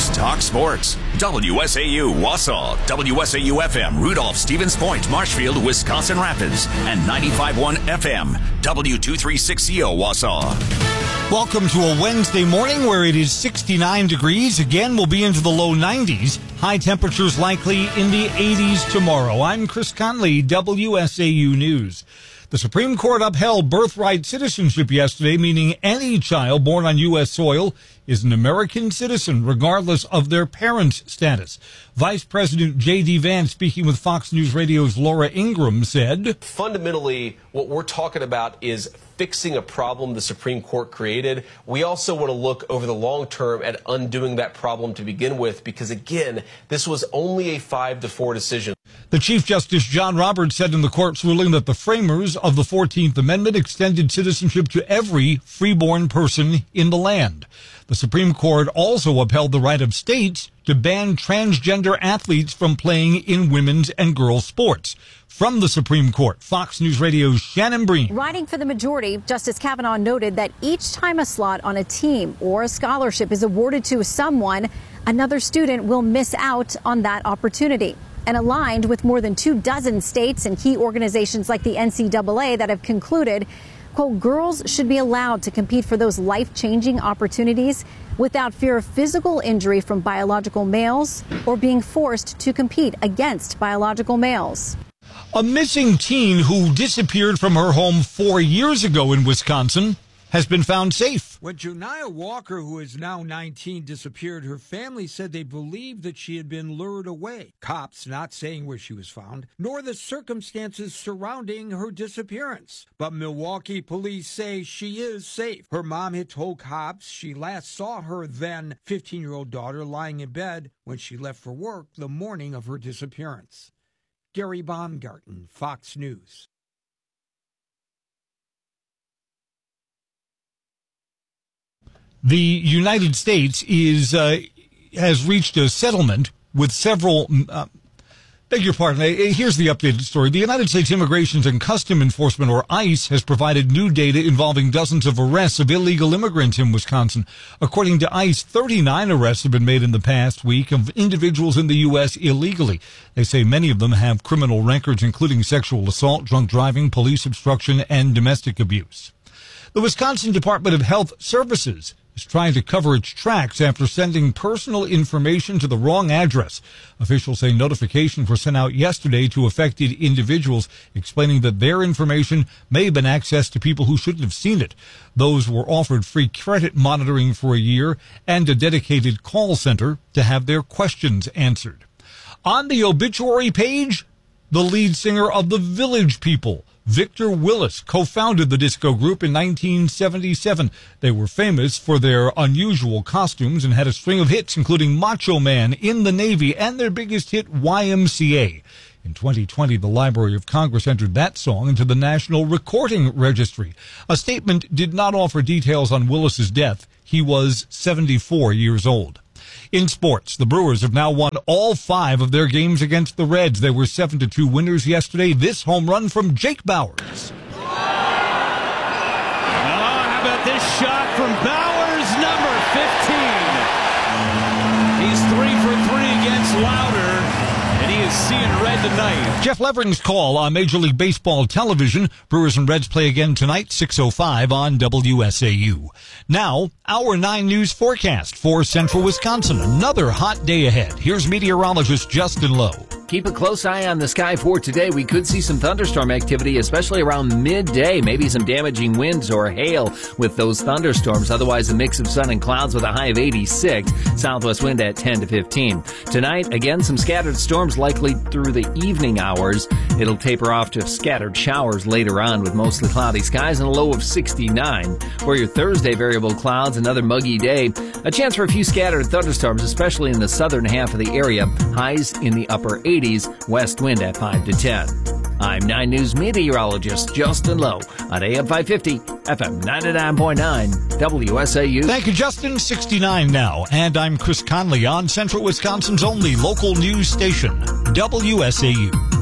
News Talk Sports. WSAU Wausau, WSAU-FM Rudolph, Stevens Point, Marshfield, Wisconsin Rapids, and 95.1 FM, W236CO Wausau. Welcome to a Wednesday morning where it is 69 degrees. Again, we'll be into the low 90s. High temperatures likely in the 80s tomorrow. I'm Chris Conley, WSAU News. The Supreme Court upheld birthright citizenship yesterday, meaning any child born on U.S. soil is an American citizen, regardless of their parents' status. Vice President J.D. Vance, speaking with Fox News Radio's Laura Ingraham, said, fundamentally, what we're talking about is fixing a problem the Supreme Court created. We also want to look over the long term at undoing that problem to begin with, because, again, this was only a 5-4 decision. The Chief Justice John Roberts said in the court's ruling that the framers of the 14th Amendment extended citizenship to every freeborn person in the land. The Supreme Court also upheld the right of states to ban transgender athletes from playing in women's and girls' sports. From the Supreme Court, Fox News Radio's Shannon Breen. Writing for the majority, Justice Kavanaugh noted that each time a slot on a team or a scholarship is awarded to someone, another student will miss out on that opportunity. And aligned with more than 24 states and key organizations like the NCAA that have concluded, quote, girls should be allowed to compete for those life-changing opportunities without fear of physical injury from biological males or being forced to compete against biological males. A missing teen who disappeared from her home 4 years ago in Wisconsin has been found safe. When Janiah Walker, who is now 19, disappeared, her family said they believed that she had been lured away. Cops not saying where she was found, nor the circumstances surrounding her disappearance. But Milwaukee police say she is safe. Her mom had told cops she last saw her then 15-year-old daughter lying in bed when she left for work the morning of her disappearance. Gary Baumgarten, Fox News. The United States has reached a settlement with several. Beg your pardon. Here's the updated story. The United States Immigration and Customs Enforcement, or ICE, has provided new data involving dozens of arrests of illegal immigrants in Wisconsin. According to ICE, 39 arrests have been made in the past week of individuals in the U.S. illegally. They say many of them have criminal records, including sexual assault, drunk driving, police obstruction, and domestic abuse. The Wisconsin Department of Health Services is trying to cover its tracks after sending personal information to the wrong address. Officials say notifications were sent out yesterday to affected individuals, explaining that their information may have been accessed to people who shouldn't have seen it. Those were offered free credit monitoring for a year and a dedicated call center to have their questions answered. On the obituary page, the lead singer of the Village People, Victor Willis, co-founded the disco group in 1977. They were famous for their unusual costumes and had a string of hits, including Macho Man, In the Navy, and their biggest hit, YMCA. In 2020, the Library of Congress entered that song into the National Recording Registry. A statement did not offer details on Willis's death. He was 74 years old. In sports, the Brewers have now won all 5 of their games against the Reds. They were 7-2 winners yesterday. This home run from Jake Bauers. How about this shot from Bauers, number 15. He's 3 for 3 against Lauder, and he is seeing red tonight. Jeff Levering's call on Major League Baseball television. Brewers and Reds play again tonight, 6:05 on WSAU. Now, our 9 News forecast for central Wisconsin. Another hot day ahead. Here's meteorologist Justin Lowe. Keep a close eye on the sky for today. We could see some thunderstorm activity, especially around midday. Maybe some damaging winds or hail with those thunderstorms. Otherwise, a mix of sun and clouds with a high of 86. Southwest wind at 10 to 15. Tonight, again, some scattered storms likely through the evening hours. It'll taper off to scattered showers later on with mostly cloudy skies and a low of 69. For your Thursday, variable clouds, another muggy day. A chance for a few scattered thunderstorms, especially in the southern half of the area. Highs in the upper 80s. West wind at 5 to 10. I'm 9 News meteorologist Justin Lowe on AM 550, FM 99.9, WSAU. Thank you, Justin. 69 now. And I'm Chris Conley on Central Wisconsin's only local news station, WSAU.